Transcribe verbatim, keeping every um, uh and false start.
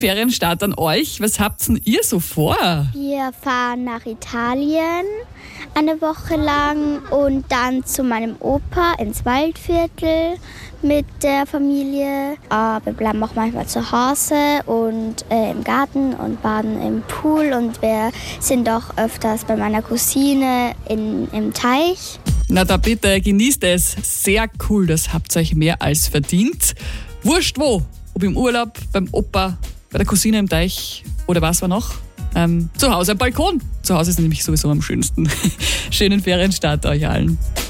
Ferienstart an euch. Was habt denn ihr so vor? Wir fahren nach Italien eine Woche lang und dann zu meinem Opa ins Waldviertel mit der Familie. Äh, wir bleiben auch manchmal zu Hause und äh, im Garten und baden im Pool und wir sind auch öfters bei meiner Cousine in, im Teich. Na da bitte, genießt es. Sehr cool, das habt ihr euch mehr als verdient. Wurscht wo, ob im Urlaub, beim Opa, bei der Cousine im Teich oder was war noch? Ähm, zu Hause am Balkon. Zu Hause ist nämlich sowieso am schönsten. Schönen Ferienstart euch allen.